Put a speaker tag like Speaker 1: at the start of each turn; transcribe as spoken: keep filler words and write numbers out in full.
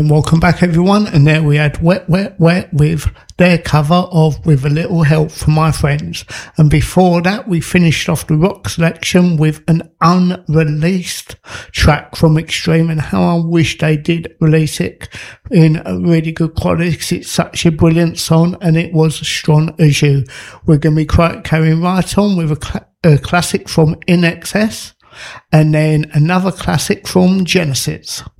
Speaker 1: And welcome back, everyone. And there we had Wet, Wet, Wet with their cover of With a Little Help from My Friends. And before that, we finished off the rock selection with an unreleased track from Extreme, and how I wish they did release it in a really good quality, because it's such a brilliant song, and it was as strong as you. We're going to be quite carrying right on with a, cl- a classic from In Excess, and then another classic from Genesis.